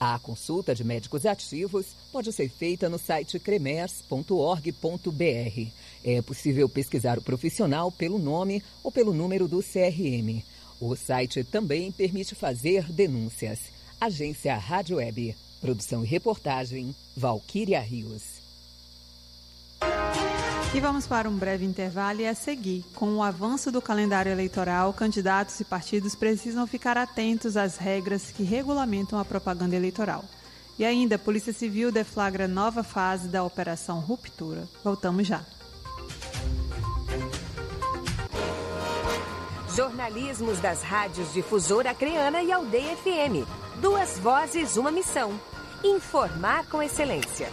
A consulta de médicos ativos pode ser feita no site cremers.org.br. É possível pesquisar o profissional pelo nome ou pelo número do CRM. O site também permite fazer denúncias. Agência Rádio Web. Produção e reportagem, Valquíria Rios. E vamos para um breve intervalo e a seguir. Com o avanço do calendário eleitoral, candidatos e partidos precisam ficar atentos às regras que regulamentam a propaganda eleitoral. E ainda, a Polícia Civil deflagra nova fase da Operação Ruptura. Voltamos já. Jornalismos das rádios Difusora Acreana e Aldeia FM. 2 vozes, uma missão. Informar com excelência.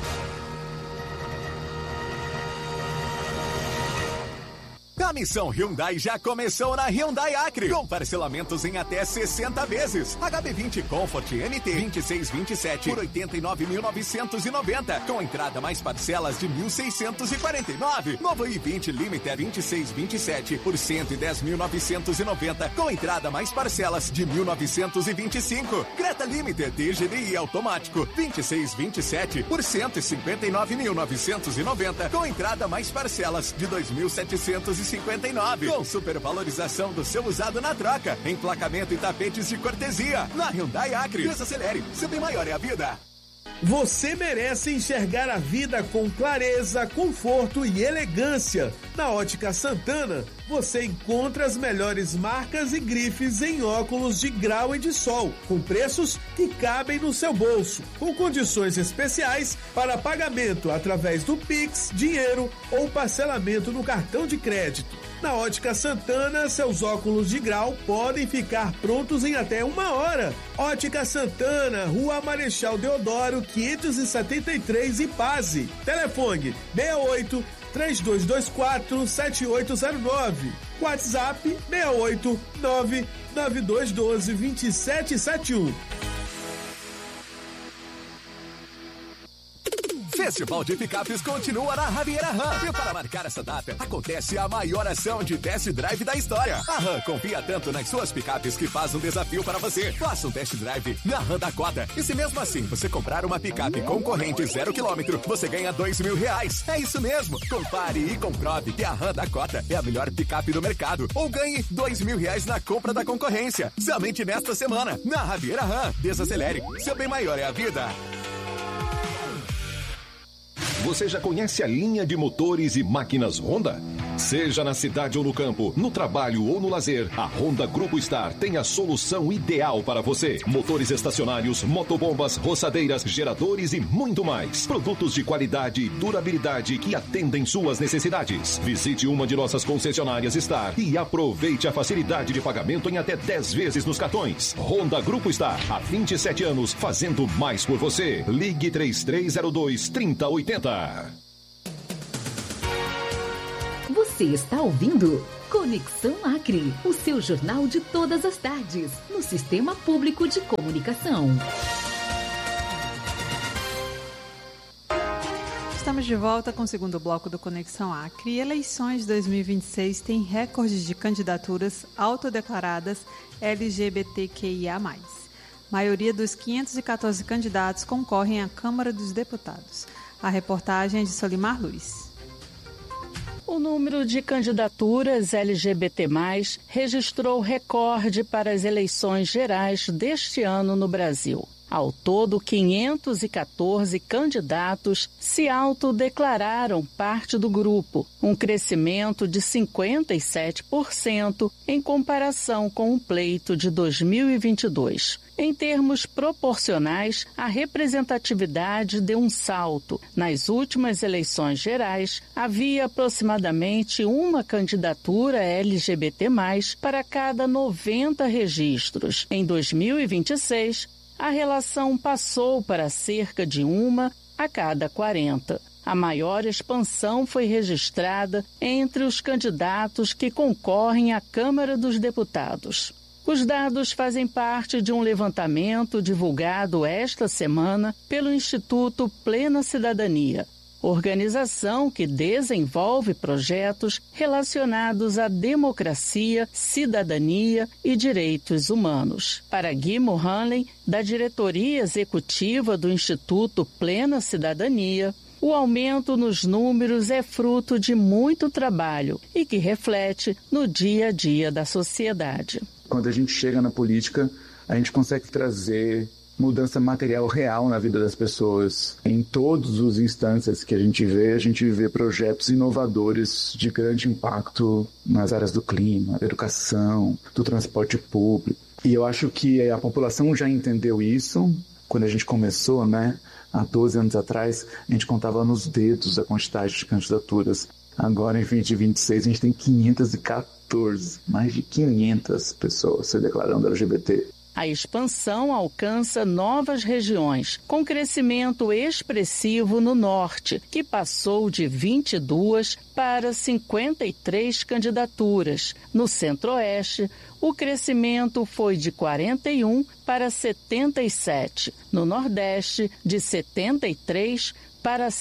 A missão Hyundai já começou na Hyundai Acre, com parcelamentos em até 60 vezes. HB20 Comfort MT 2627 por 89.990, com entrada mais parcelas de 1.649. Novo i20 Limiter 2627 por 110.990, com entrada mais parcelas de 1.925. Creta Limiter DGDI automático 2627 por 159.990, com entrada mais parcelas de 2.759. Com supervalorização do seu usado na troca, emplacamento e tapetes de cortesia. Na Hyundai Acre, desacelere, seu bem maior é a vida. Você merece enxergar a vida com clareza, conforto e elegância. Na Ótica Santana, você encontra as melhores marcas e grifes em óculos de grau e de sol, com preços que cabem no seu bolso, com condições especiais para pagamento através do Pix, dinheiro ou parcelamento no cartão de crédito. Na Ótica Santana, seus óculos de grau podem ficar prontos em até 1 hora. Ótica Santana, Rua Marechal Deodoro, 573, Ipase. Telefone 68 3224 7809. WhatsApp 68 99212 2771. Festival de Picapes continua na Javiera Ram. E para marcar essa data, acontece a maior ação de test drive da história. A Ram confia tanto nas suas picapes que faz um desafio para você. Faça um test drive na Ram Dakota. E se mesmo assim você comprar uma picape concorrente 0 km, você ganha R$2.000. É isso mesmo. Compare e comprove que a Ram Dakota é a melhor picape do mercado. Ou ganhe R$2.000 na compra da concorrência. Somente nesta semana, na Javiera Ram. Desacelere. Seu bem maior é a vida. Você já conhece a linha de motores e máquinas Honda? Seja na cidade ou no campo, no trabalho ou no lazer, a Honda Grupo Star tem a solução ideal para você. Motores estacionários, motobombas, roçadeiras, geradores e muito mais. Produtos de qualidade e durabilidade que atendem suas necessidades. Visite uma de nossas concessionárias Star e aproveite a facilidade de pagamento em até 10 vezes nos cartões. Honda Grupo Star, há 27 anos, fazendo mais por você. Ligue 3302-3080. Você está ouvindo Conexão Acre, o seu jornal de todas as tardes, no Sistema Público de Comunicação. Estamos de volta com o segundo bloco do Conexão Acre. Eleições 2026 têm recordes de candidaturas autodeclaradas LGBTQIA+. A maioria dos 514 candidatos concorrem à Câmara dos Deputados. A reportagem é de Solimar Luiz. O número de candidaturas LGBT+, registrou recorde para as eleições gerais deste ano no Brasil. Ao todo, 514 candidatos se autodeclararam parte do grupo, um crescimento de 57% em comparação com o pleito de 2022. Em termos proporcionais, a representatividade deu um salto. Nas últimas eleições gerais, havia aproximadamente uma candidatura LGBT+, para cada 90 registros. Em 2026, a relação passou para cerca de uma a cada 40. A maior expansão foi registrada entre os candidatos que concorrem à Câmara dos Deputados. Os dados fazem parte de um levantamento divulgado esta semana pelo Instituto Plena Cidadania. organização que desenvolve projetos relacionados à democracia, cidadania e direitos humanos. Para Gui Mohanley, da diretoria executiva do Instituto Plena Cidadania, o aumento nos números é fruto de muito trabalho e que reflete no dia a dia da sociedade. Quando a gente chega na política, a gente consegue trazer mudança material real na vida das pessoas. Em todos os instâncias que a gente vê projetos inovadores de grande impacto nas áreas do clima, da educação, do transporte público. E eu acho que a população já entendeu isso. Quando a gente começou, há 12 anos atrás, a gente contava nos dedos a quantidade de candidaturas. Agora, em 2026, a gente tem 514, mais de 500 pessoas se declarando LGBT. A expansão alcança novas regiões, com crescimento expressivo no norte, que passou de 22 para 53 candidaturas. No centro-oeste, o crescimento foi de 41 para 77. No nordeste, de 73 para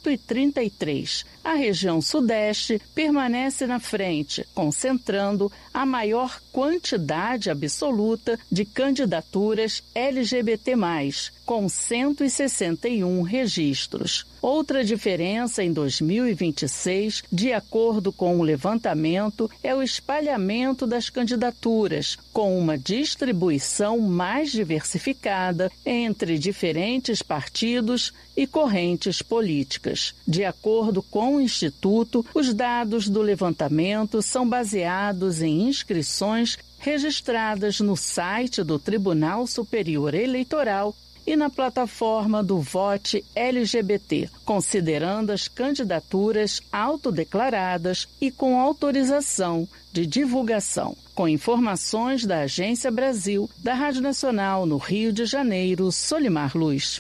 133. A região sudeste permanece na frente, concentrando a maior quantidade absoluta de candidaturas LGBT+, com 161 registros. Outra diferença em 2026, de acordo com o levantamento, é o espalhamento das candidaturas, com uma distribuição mais diversificada entre diferentes partidos e correntes políticas. De acordo com o Instituto, os dados do levantamento são baseados em inscrições registradas no site do Tribunal Superior Eleitoral e na plataforma do Vote LGBT, considerando as candidaturas autodeclaradas e com autorização de divulgação. Com informações da Agência Brasil, da Rádio Nacional no Rio de Janeiro, Solimar Luz.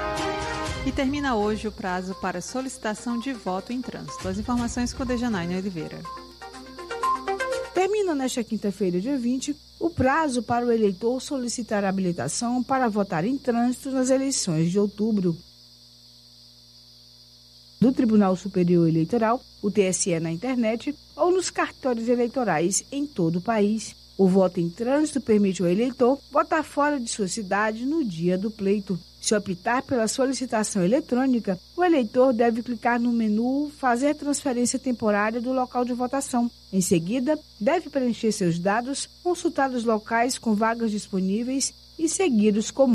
E termina hoje o prazo para solicitação de voto em trânsito. As informações com o Dejanaine Oliveira. Termina nesta quinta-feira, dia 20, o prazo para o eleitor solicitar habilitação para votar em trânsito nas eleições de outubro. Do Tribunal Superior Eleitoral, o TSE na internet ou nos cartórios eleitorais em todo o país. O voto em trânsito permite ao eleitor votar fora de sua cidade no dia do pleito. Se optar pela solicitação eletrônica, o eleitor deve clicar no menu Fazer transferência temporária do local de votação. Em seguida, deve preencher seus dados, consultar os locais com vagas disponíveis e seguir os comandos.